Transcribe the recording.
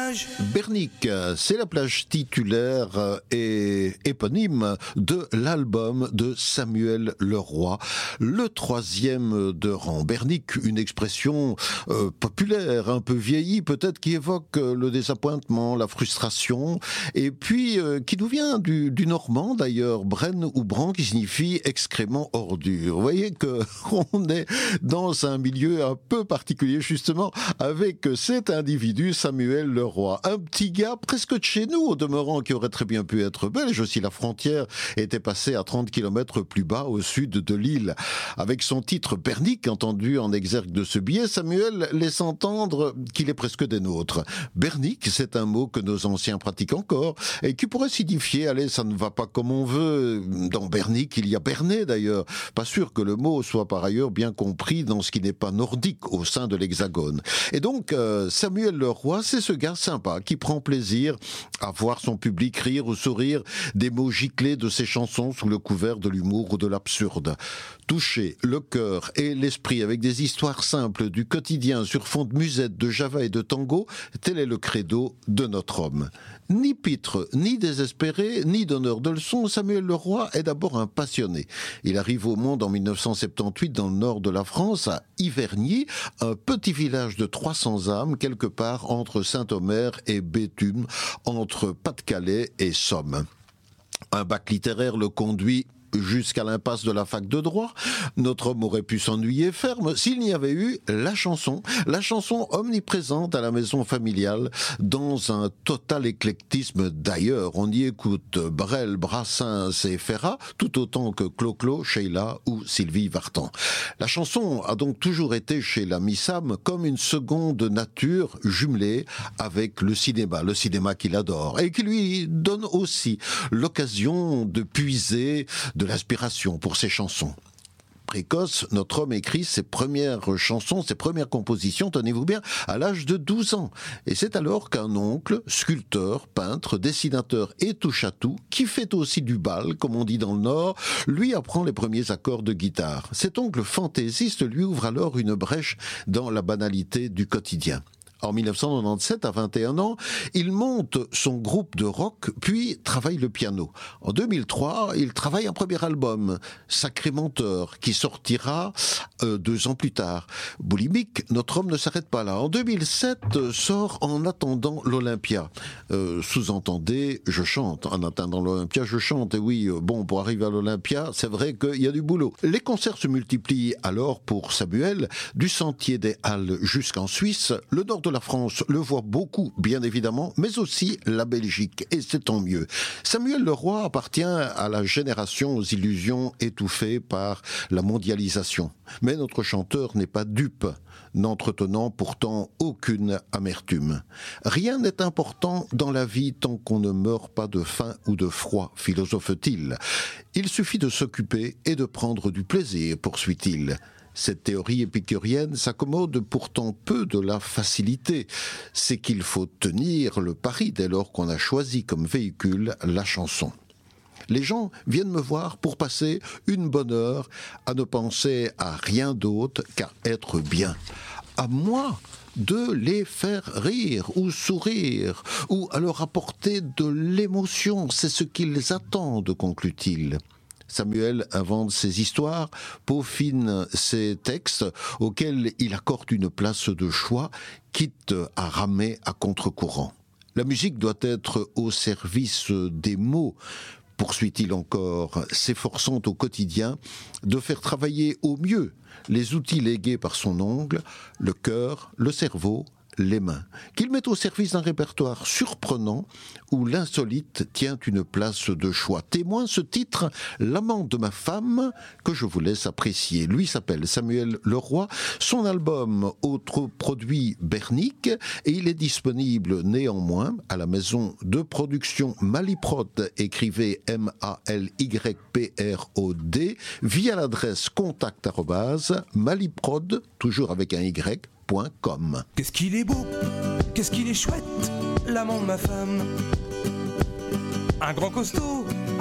plage. Bernic, c'est la plage titulaire et éponyme de l'album de Samuel Leroy, le 3e de rang. Bernic, une expression populaire, un peu vieillie peut-être, qui évoque le désappointement, la frustration, et puis qui nous vient du normand d'ailleurs, Bren ou Bran, qui signifie excrément ordure. Vous voyez qu'on est dans un milieu un peu particulier justement avec cet individu, Samuel Leroy. Un petit gars presque de chez nous au demeurant, qui aurait très bien pu être belge si la frontière était passée à 30 km plus bas au sud de l'île. Avec son titre Bernic, entendu en exergue de ce billet, Samuel laisse entendre qu'il est presque des nôtres. Bernic, c'est un mot que nos anciens pratiquent encore et qui pourrait signifier, allez, ça ne va pas comme on veut. Dans Bernic, il y a Bernay d'ailleurs. Pas sûr que le mot soit par ailleurs bien compris dans ce qui n'est pas nordique au sein de l'Hexagone. Et donc, Samuel Leroy, c'est ce gars sympa qui prend plaisir à voir son public rire ou sourire des mots giclés de ses chansons sous le couvert de l'humour ou de l'absurde. Toucher le cœur et l'esprit avec des histoires simples du quotidien sur fond de musette, de java et de tango, tel est le credo de notre homme. Ni pitre, ni désespéré, ni donneur de leçons, Samuel Leroy est d'abord un passionné. Il arrive au monde en 1978 dans le nord de la France, à Ivergny, un petit village de 300 âmes, quelque part entre Saint-Omer et Béthune, entre Pas-de-Calais et Somme. Un bac littéraire le conduit jusqu'à l'impasse de la fac de droit. Notre homme aurait pu s'ennuyer ferme s'il n'y avait eu la chanson omniprésente à la maison familiale, dans un total éclectisme d'ailleurs. On y écoute Brel, Brassens et Ferrat, tout autant que Clo-Clo, Sheila ou Sylvie Vartan. La chanson a donc toujours été chez la Missam comme une seconde nature jumelée avec le cinéma qu'il adore, et qui lui donne aussi l'occasion de puiser de l'inspiration pour ses chansons. Précoce, notre homme écrit ses premières chansons, ses premières compositions, tenez-vous bien, à l'âge de 12 ans. Et c'est alors qu'un oncle, sculpteur, peintre, dessinateur et touche-à-tout, qui fait aussi du bal, comme on dit dans le Nord, lui apprend les premiers accords de guitare. Cet oncle fantaisiste lui ouvre alors une brèche dans la banalité du quotidien. En 1997, à 21 ans, il monte son groupe de rock, puis travaille le piano. En 2003, il travaille un premier album, Sacré Menteur, qui sortira 2 ans plus tard. Boulimique, notre homme ne s'arrête pas là. En 2007, sort En attendant l'Olympia. Sous-entendez, je chante. En attendant l'Olympia, je chante. Et oui, pour arriver à l'Olympia, c'est vrai qu'il y a du boulot. Les concerts se multiplient alors pour Samuel, du Sentier des Halles jusqu'en Suisse. Le nord de la France le voit beaucoup, bien évidemment, mais aussi la Belgique, et c'est tant mieux. Samuel Leroy appartient à la génération aux illusions étouffées par la mondialisation. Mais notre chanteur n'est pas dupe, n'entretenant pourtant aucune amertume. Rien n'est important dans la vie tant qu'on ne meurt pas de faim ou de froid, philosophe-t-il. Il suffit de s'occuper et de prendre du plaisir, poursuit-il. Cette théorie épicurienne s'accommode pourtant peu de la facilité. C'est qu'il faut tenir le pari dès lors qu'on a choisi comme véhicule la chanson. Les gens viennent me voir pour passer une bonne heure à ne penser à rien d'autre qu'à être bien. À moi de les faire rire ou sourire, ou à leur apporter de l'émotion. C'est ce qu'ils attendent, conclut-il. Samuel invente ses histoires, peaufine ses textes auxquels il accorde une place de choix, quitte à ramer à contre-courant. La musique doit être au service des mots, poursuit-il encore, s'efforçant au quotidien de faire travailler au mieux les outils légués par son oncle, le cœur, le cerveau, les mains, qu'il met au service d'un répertoire surprenant où l'insolite tient une place de choix. Témoin ce titre, L'amant de ma femme, que je vous laisse apprécier. Lui s'appelle Samuel Leroy, son album autre produit Bernic, et il est disponible néanmoins à la maison de production Maliprod, écrivez MALYPROD, via l'adresse contact@maliprod, toujours avec un Y, .com. Qu'est-ce qu'il est beau, qu'est-ce qu'il est chouette, l'amant de ma femme. Un grand costaud,